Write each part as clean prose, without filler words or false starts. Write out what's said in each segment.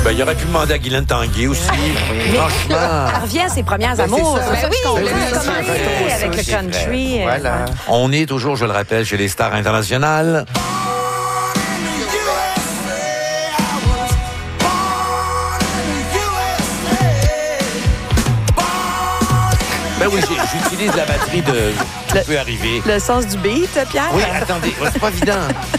Ben, il aurait pu demander à Guylaine Tanguay aussi. Franchement. Elle revient à ses premières amours. c'est ça. C'est ça que je comprends. Ben oui, Elle a commencé c'est avec le vrai. country. Voilà. On est toujours, je le rappelle, chez les stars internationales. Ben oui, j'utilise la batterie de... Ça peut arriver. Le sens du beat, Pierre. Oui, attendez, c'est pas évident.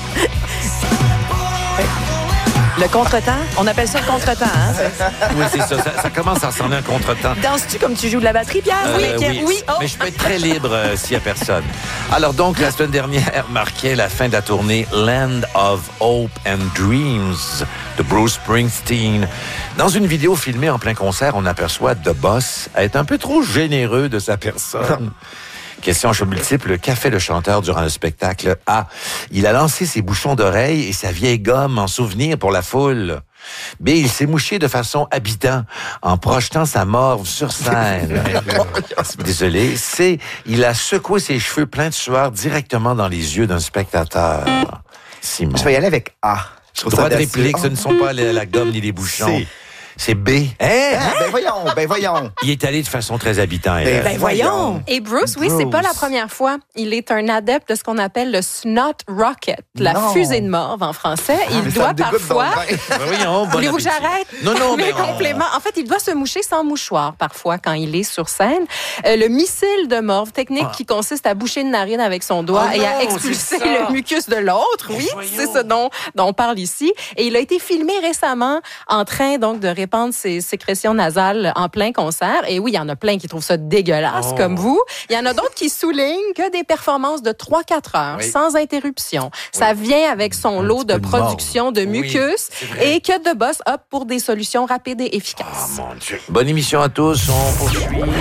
Le contretemps. On appelle ça le contretemps, hein? Oui, c'est ça. Ça commence à ressembler à un contretemps. Danses-tu comme tu joues de la batterie, Pierre? Oui. Oh. Mais je peux être très libre s'il n'y a personne. Alors donc, la semaine dernière marquait la fin de la tournée Land of Hope and Dreams de Bruce Springsteen. Dans une vidéo filmée en plein concert, on aperçoit The Boss être un peu trop généreux de sa personne. Question à choix multiple. Qu'a fait le chanteur durant le spectacle? A. Il a lancé ses bouchons d'oreilles et sa vieille gomme en souvenir pour la foule. B. Il s'est mouché de façon habitant en projetant sa morve sur scène. Désolé. C. Il a secoué ses cheveux pleins de sueur directement dans les yeux d'un spectateur. Simon. Je vais y aller avec A. Je trouve Droit ça de audacieux. réplique, ce ne sont pas la gomme ni les bouchons. C. C'est B. Ah, ben voyons. Il est allé de façon très habitant. Ben voyons. Et Bruce, oui, c'est pas la première fois. Il est un adepte de ce qu'on appelle le snot rocket, la Non. fusée de morve en français. Mais Il ça doit me dégoûte parfois... donc bien. Ben voyons, bon Voulez-vous que appétit. j'arrête? Non, Mais mais complément. En fait, il doit se moucher sans mouchoir parfois quand il est sur scène. Le missile de morve, technique qui consiste à boucher une narine avec son doigt Oh et à non, expulser c'est ça. le mucus de l'autre. Oui, voyons. c'est ce dont on parle ici. Et il a été filmé récemment en train donc de répandre ses sécrétions nasales en plein concert. Et oui, il y en a plein qui trouvent ça dégueulasse comme vous. Il y en a d'autres qui soulignent que des performances de 3-4 heures Oui. sans interruption. Ça vient avec son lot de petit peu de morve. production de Oui, mucus c'est vrai. et que The Boss opte pour des solutions rapides et efficaces. Ah, mon Dieu. Bonne émission à tous. On poursuit.